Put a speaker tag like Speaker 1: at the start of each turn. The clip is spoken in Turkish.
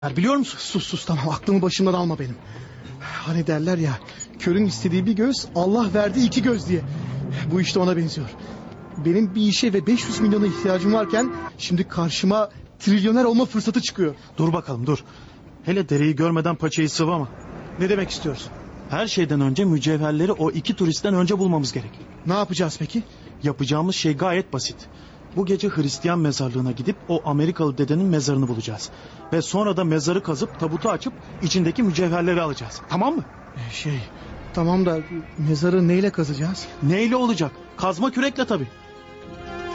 Speaker 1: Biliyor musun?
Speaker 2: Sus tamam, aklımı başımdan alma benim. Hani derler ya, körün istediği bir göz, Allah verdiği iki göz diye. Bu işte ona benziyor. Benim bir işe ve 500 milyona ihtiyacım varken şimdi karşıma trilyoner olma fırsatı çıkıyor.
Speaker 1: Dur bakalım dur. Hele dereyi görmeden paçayı sıvama.
Speaker 2: Ne demek istiyorsun?
Speaker 1: Her şeyden önce mücevherleri o iki turistten önce bulmamız gerek.
Speaker 2: Ne yapacağız peki?
Speaker 1: Yapacağımız şey gayet basit. Bu gece Hristiyan mezarlığına gidip o Amerikalı dedenin mezarını bulacağız. Ve sonra da mezarı kazıp tabutu açıp içindeki mücevherleri alacağız. Tamam mı?
Speaker 2: Tamam da mezarı neyle kazacağız?
Speaker 1: Neyle olacak? Kazma kürekle tabii.